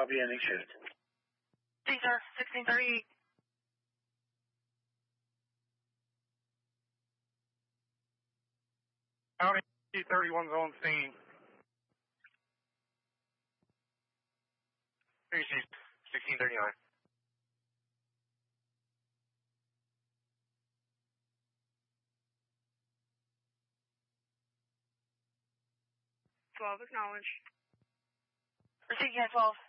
Copy, ending shift. See, sir, 1638. County 31's on scene. 1639. Acknowledge. Receipt, 12.